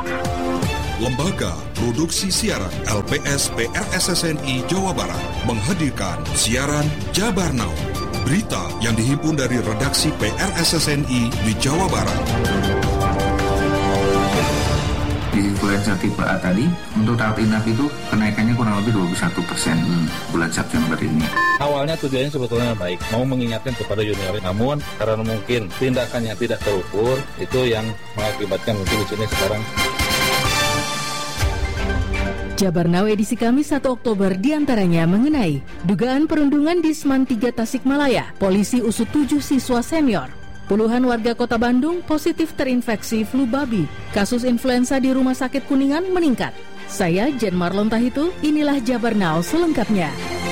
Lembaga Produksi Siaran LPS PRSSNI Jawa Barat menghadirkan siaran Jabar Now, berita yang dihimpun dari redaksi PRSSNI di Jawa Barat. Di influenza tipe A tadi, untuk rawat inap itu kenaikannya kurang lebih 21% bulan September ini. Awalnya tujuannya sebetulnya baik, mau mengingatkan kepada junior, namun karena mungkin tindakannya tidak terukur, itu yang mengakibatkan mungkin di sini sekarang. Jabar Now edisi Kamis 1 Oktober diantaranya mengenai dugaan perundungan di Seman 3 Tasikmalaya, polisi usut 7 siswa senior. Puluhan warga kota Bandung positif terinfeksi flu babi. Kasus influenza di Rumah Sakit Kuningan meningkat. Saya Jen Marlon Tahitu, inilah Jabar Now selengkapnya.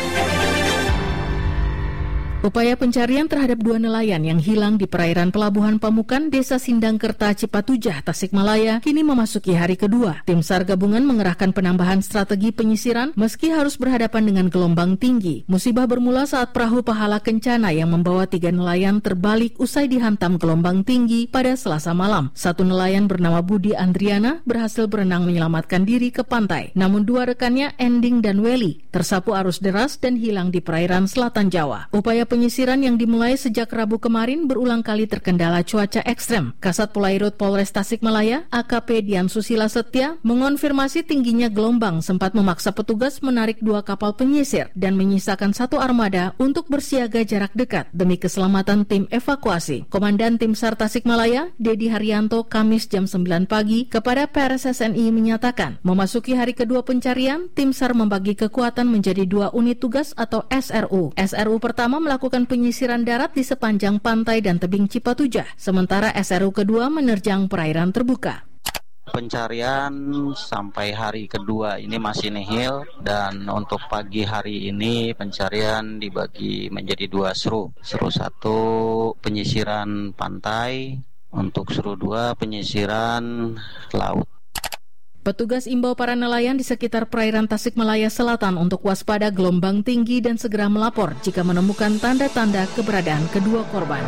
Upaya pencarian terhadap 2 nelayan yang hilang di perairan Pelabuhan Pamukan, Desa Sindangkerta, Cipatujah, Tasikmalaya, kini memasuki hari kedua. Tim SAR gabungan mengerahkan penambahan strategi penyisiran meski harus berhadapan dengan gelombang tinggi. Musibah bermula saat perahu Pahala Kencana yang membawa 3 nelayan terbalik usai dihantam gelombang tinggi pada Selasa malam. 1 nelayan bernama Budi Andriana berhasil berenang menyelamatkan diri ke pantai. Namun 2 rekannya, Ending dan Weli, tersapu arus deras dan hilang di perairan selatan Jawa. Upaya penyisiran yang dimulai sejak Rabu kemarin berulang kali terkendala cuaca ekstrem. Kasat Polairut Polres Tasikmalaya, AKP Dian Susila Setia, mengonfirmasi tingginya gelombang sempat memaksa petugas menarik 2 kapal penyisir dan menyisakan 1 armada untuk bersiaga jarak dekat demi keselamatan tim evakuasi. Komandan Tim SAR Tasikmalaya, Dedi Haryanto, Kamis jam 9 pagi kepada PRSSNI menyatakan, memasuki hari kedua pencarian, Tim SAR membagi kekuatan menjadi 2 unit tugas atau SRU. SRU pertama melakukan penyisiran darat di sepanjang pantai dan tebing Cipatujah, sementara SRU kedua menerjang perairan terbuka. Pencarian sampai hari kedua ini masih nihil, dan untuk pagi hari ini pencarian dibagi menjadi 2 seru. Seru 1 penyisiran pantai, untuk seru 2 penyisiran laut. Petugas imbau para nelayan di sekitar perairan Tasikmalaya Selatan untuk waspada gelombang tinggi dan segera melapor jika menemukan tanda-tanda keberadaan kedua korban.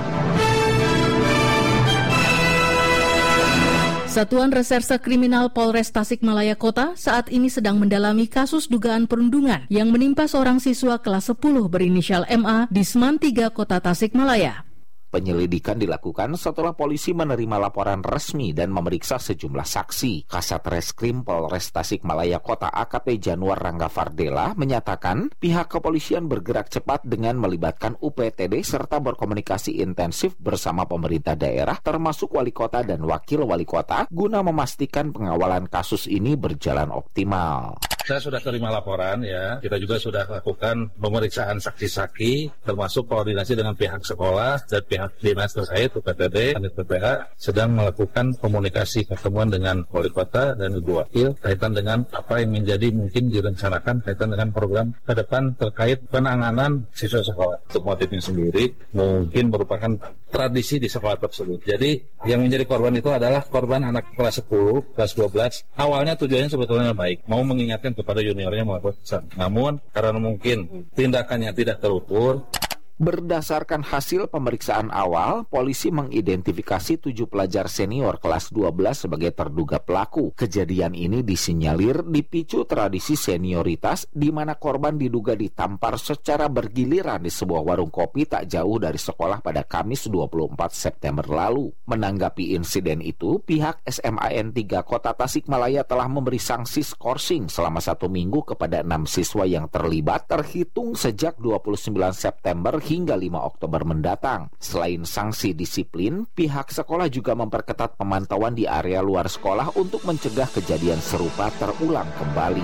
Satuan Reserse Kriminal Polres Tasikmalaya Kota saat ini sedang mendalami kasus dugaan perundungan yang menimpa seorang siswa kelas 10 berinisial MA di Seman 3 Kota Tasikmalaya. Penyelidikan dilakukan setelah polisi menerima laporan resmi dan memeriksa sejumlah saksi. Kasat Reskrim Polres Tasikmalaya Kota AKP Januar Rangga Fardela menyatakan pihak kepolisian bergerak cepat dengan melibatkan UPTD serta berkomunikasi intensif bersama pemerintah daerah termasuk wali kota dan wakil wali kota guna memastikan pengawalan kasus ini berjalan optimal. Saya sudah terima laporan ya. Kita juga sudah lakukan pemeriksaan saksi-saksi termasuk koordinasi dengan pihak sekolah dan pihak dinas terkait UPTD dan PPH sedang melakukan komunikasi pertemuan dengan wali kota dan ibu wakil kaitan dengan apa yang menjadi mungkin direncanakan kaitan dengan program ke depan terkait penanganan siswa sekolah. Untuk motifnya sendiri mungkin merupakan tradisi di sekolah tersebut. Jadi yang menjadi korban itu adalah korban anak kelas 10, kelas 12. Awalnya tujuannya sebetulnya baik, mau mengingatkan kepada juniornya melakukan kesalahan. Namun karena mungkin tindakannya tidak terukur. Berdasarkan hasil pemeriksaan awal, polisi mengidentifikasi 7 pelajar senior kelas 12 sebagai terduga pelaku. Kejadian ini disinyalir dipicu tradisi senioritas di mana korban diduga ditampar secara bergiliran di sebuah warung kopi tak jauh dari sekolah pada Kamis 24 September lalu. Menanggapi insiden itu, pihak SMAN 3 Kota Tasikmalaya telah memberi sanksi skorsing selama 1 minggu kepada 6 siswa yang terlibat terhitung sejak 29 September hingga 5 Oktober mendatang. Selain sanksi disiplin, pihak sekolah juga memperketat pemantauan di area luar sekolah untuk mencegah kejadian serupa terulang kembali.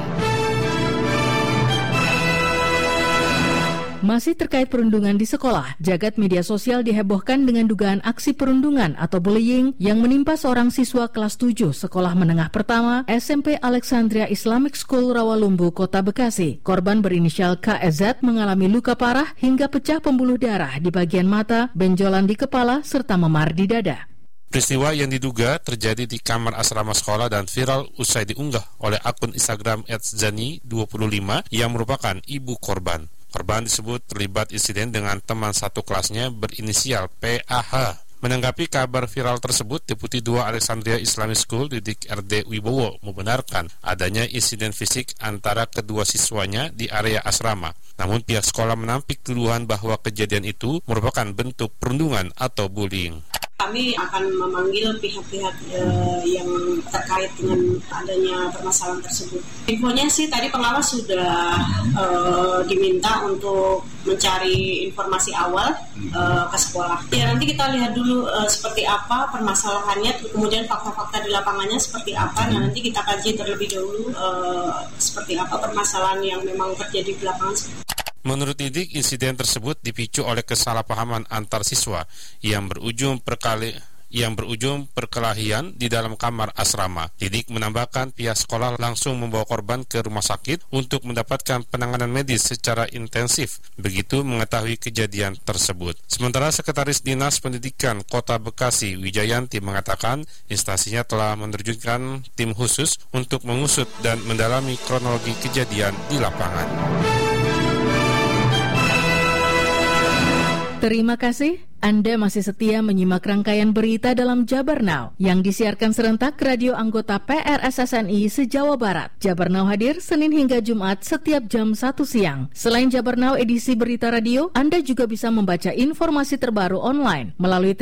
Masih terkait perundungan di sekolah, jagat media sosial dihebohkan dengan dugaan aksi perundungan atau bullying yang menimpa seorang siswa kelas 7 sekolah menengah pertama SMP Alexandria Islamic School Rawalumbu, Kota Bekasi. Korban berinisial KEZ mengalami luka parah hingga pecah pembuluh darah di bagian mata, benjolan di kepala, serta memar di dada. Peristiwa yang diduga terjadi di kamar asrama sekolah dan viral usai diunggah oleh akun Instagram @zani25 yang merupakan ibu korban. Korban disebut terlibat insiden dengan teman satu kelasnya berinisial PAH. Menanggapi kabar viral tersebut, Deputi 2 Alexandria Islamic School Didik RD Wibowo membenarkan adanya insiden fisik antara kedua siswanya di area asrama. Namun pihak sekolah menampik tuduhan bahwa kejadian itu merupakan bentuk perundungan atau bullying. Kami akan memanggil pihak-pihak yang terkait dengan adanya permasalahan tersebut. Infonya sih tadi pengawas sudah diminta untuk mencari informasi awal ke sekolah. Ya nanti kita lihat dulu seperti apa permasalahannya, kemudian fakta-fakta di lapangannya seperti apa. Nah nanti kita kaji terlebih dahulu seperti apa permasalahan yang memang terjadi di lapangan. Menurut Didik, insiden tersebut dipicu oleh kesalahpahaman antar siswa yang berujung perkelahian di dalam kamar asrama. Didik menambahkan pihak sekolah langsung membawa korban ke rumah sakit untuk mendapatkan penanganan medis secara intensif begitu mengetahui kejadian tersebut. Sementara Sekretaris Dinas Pendidikan Kota Bekasi Wijayanti mengatakan instansinya telah menerjunkan tim khusus untuk mengusut dan mendalami kronologi kejadian di lapangan. Terima kasih. Anda masih setia menyimak rangkaian berita dalam Jabar Now yang disiarkan serentak radio anggota PRSSNI se-Jawa Barat. Jabar Now hadir Senin hingga Jumat setiap jam 1 siang. Selain Jabar Now edisi berita radio, Anda juga bisa membaca informasi terbaru online melalui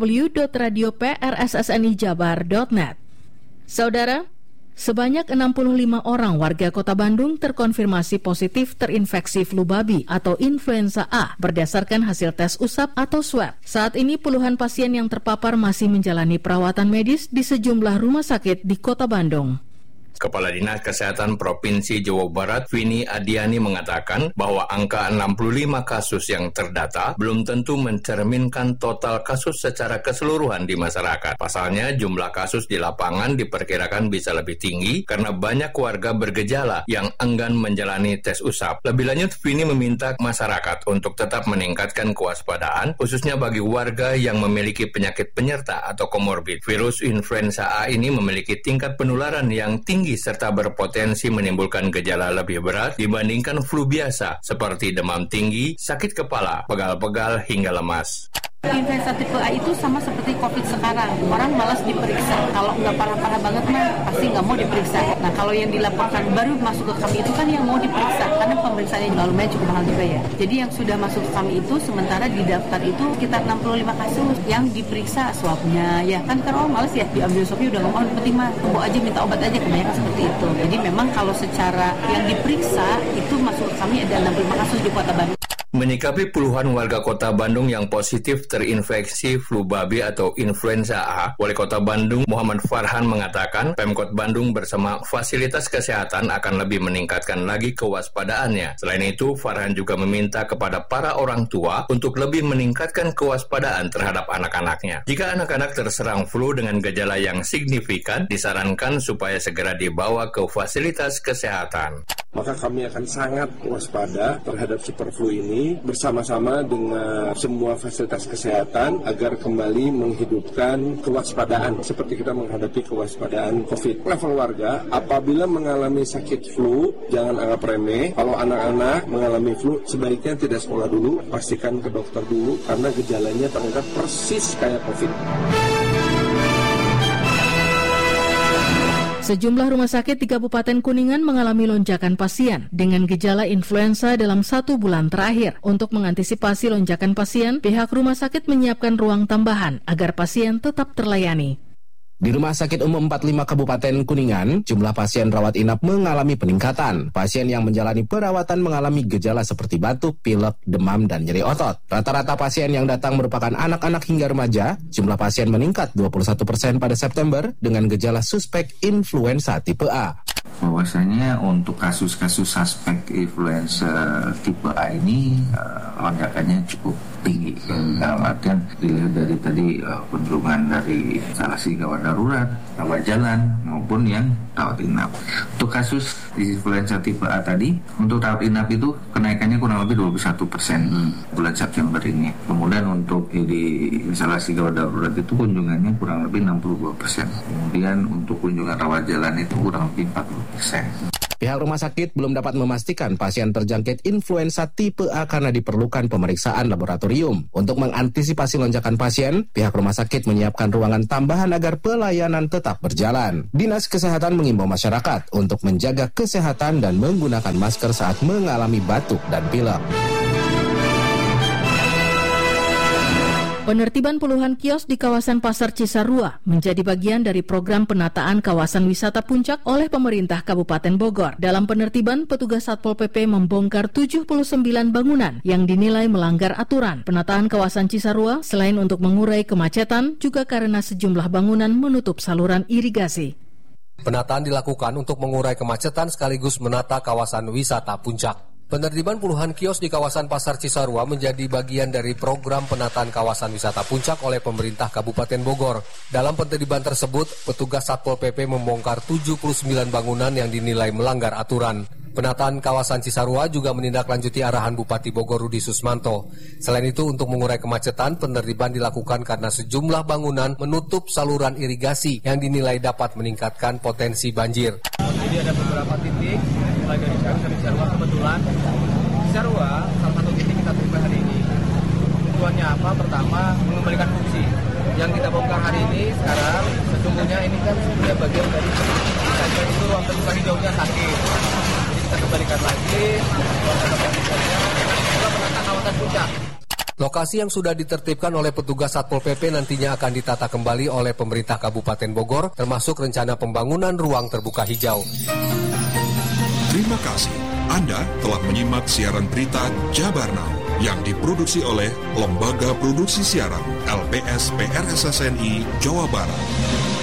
www.radioprssnijabar.net. Saudara, sebanyak 65 orang warga Kota Bandung terkonfirmasi positif terinfeksi flu babi atau influenza A berdasarkan hasil tes usap atau swab. Saat ini puluhan pasien yang terpapar masih menjalani perawatan medis di sejumlah rumah sakit di Kota Bandung. Kepala Dinas Kesehatan Provinsi Jawa Barat, Vini Adiani mengatakan bahwa angka 65 kasus yang terdata belum tentu mencerminkan total kasus secara keseluruhan di masyarakat. Pasalnya, jumlah kasus di lapangan diperkirakan bisa lebih tinggi karena banyak warga bergejala yang enggan menjalani tes usap. Lebih lanjut, Vini meminta masyarakat untuk tetap meningkatkan kewaspadaan, khususnya bagi warga yang memiliki penyakit penyerta atau komorbid. Virus influenza A ini memiliki tingkat penularan yang tinggi serta berpotensi menimbulkan gejala lebih berat dibandingkan flu biasa seperti demam tinggi, sakit kepala, pegal-pegal, hingga lemas. Influenza tipe A itu sama seperti COVID sekarang. Orang malas diperiksa. Kalau nggak parah-parah banget mah pasti nggak mau diperiksa. Nah kalau yang dilaporkan baru masuk ke kami itu kan yang mau diperiksa. Karena pemeriksaannya lumayan cukup mahal juga ya. Jadi yang sudah masuk ke kami itu sementara di daftar itu sekitar 65 kasus yang diperiksa swabnya. Ya kan karena orang malas ya diambil swabnya udah nggak mau. Penting mah bawa aja minta obat aja, kebanyakan seperti itu. Jadi memang kalau secara yang diperiksa itu masuk ke kami ada 65 kasus di Kota Bandung. Menyikapi puluhan warga Kota Bandung yang positif terinfeksi flu babi atau influenza A, Wali Kota Bandung Muhammad Farhan mengatakan Pemkot Bandung bersama fasilitas kesehatan akan lebih meningkatkan lagi kewaspadaannya. Selain itu, Farhan juga meminta kepada para orang tua untuk lebih meningkatkan kewaspadaan terhadap anak-anaknya. Jika anak-anak terserang flu dengan gejala yang signifikan, disarankan supaya segera dibawa ke fasilitas kesehatan. Maka kami akan sangat waspada terhadap super flu ini bersama-sama dengan semua fasilitas kesehatan agar kembali menghidupkan kewaspadaan seperti kita menghadapi kewaspadaan COVID. Level warga, apabila mengalami sakit flu, jangan anggap remeh. Kalau anak-anak mengalami flu, sebaiknya tidak sekolah dulu, pastikan ke dokter dulu karena gejalanya ternyata persis kayak COVID. Sejumlah rumah sakit di Kabupaten Kuningan mengalami lonjakan pasien dengan gejala influenza dalam 1 bulan terakhir. Untuk mengantisipasi lonjakan pasien, pihak rumah sakit menyiapkan ruang tambahan agar pasien tetap terlayani. Di Rumah Sakit Umum 45 Kabupaten Kuningan, jumlah pasien rawat inap mengalami peningkatan. Pasien yang menjalani perawatan mengalami gejala seperti batuk, pilek, demam, dan nyeri otot. Rata-rata pasien yang datang merupakan anak-anak hingga remaja. Jumlah pasien meningkat 21% pada September dengan gejala suspek influenza tipe A. Bahwasanya untuk kasus-kasus suspek influenza tipe A ini lonjakannya cukup tinggi. Dalam artian dilihat dari tadi penurungan dari instalasi gawat darurat, rawat jalan maupun yang rawat inap. Untuk kasus influenza tipe A tadi, untuk rawat inap itu kenaikannya kurang lebih 21% bulan September ini. Kemudian untuk di instalasi gawat darurat itu kunjungannya kurang lebih 62%. Kemudian untuk kunjungan rawat jalan itu kurang lebih 40%. Pihak rumah sakit belum dapat memastikan pasien terjangkit influenza tipe A karena diperlukan pemeriksaan laboratorium. Untuk mengantisipasi lonjakan pasien, pihak rumah sakit menyiapkan ruangan tambahan agar pelayanan tetap berjalan. Dinas Kesehatan mengimbau masyarakat untuk menjaga kesehatan dan menggunakan masker saat mengalami batuk dan pilek. Penertiban puluhan kios di kawasan Pasar Cisarua menjadi bagian dari program penataan kawasan wisata Puncak oleh pemerintah Kabupaten Bogor. Dalam penertiban, petugas Satpol PP membongkar 79 bangunan yang dinilai melanggar aturan. Penataan kawasan Cisarua selain untuk mengurai kemacetan, juga karena sejumlah bangunan menutup saluran irigasi. Penataan dilakukan untuk mengurai kemacetan sekaligus menata kawasan wisata Puncak. Penertiban puluhan kios di kawasan Pasar Cisarua menjadi bagian dari program penataan kawasan wisata Puncak oleh pemerintah Kabupaten Bogor. Dalam penertiban tersebut, petugas Satpol PP membongkar 79 bangunan yang dinilai melanggar aturan. Penataan kawasan Cisarua juga menindaklanjuti arahan Bupati Bogor Rudi Susmanto. Selain itu, untuk mengurai kemacetan, penertiban dilakukan karena sejumlah bangunan menutup saluran irigasi yang dinilai dapat meningkatkan potensi banjir. Jadi ada beberapa titik, mulai dari Cisarua kebetulan. Cisarua, salah satu titik kita terima hari ini. Tujuannya apa? Pertama, mengembalikan fungsi. Yang kita bongkar hari ini sekarang, sesungguhnya ini kan sebenarnya bagian dari saja itu ruang terbuka hijaunya sakit. Jadi kita kembalikan lagi ruang terbuka hijaunya setelah penataan kawasan Puncak. Lokasi yang sudah ditertibkan oleh petugas Satpol PP nantinya akan ditata kembali oleh pemerintah Kabupaten Bogor, termasuk rencana pembangunan ruang terbuka hijau. Terima kasih. Anda telah menyimak siaran berita Jabar Now yang diproduksi oleh Lembaga Produksi Siaran LPS PRSSNI Jawa Barat.